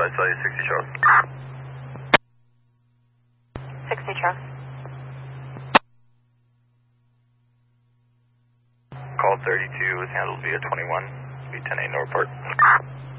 I saw you 60 Charles. 60 Charles. Call 32 was handled via 21, B10A Northport.